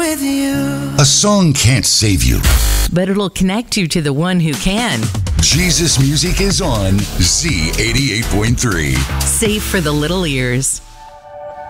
with you. A song can't save you, but it'll connect you to the one who can. Jesus music is on Z88.3. Safe for the little ears.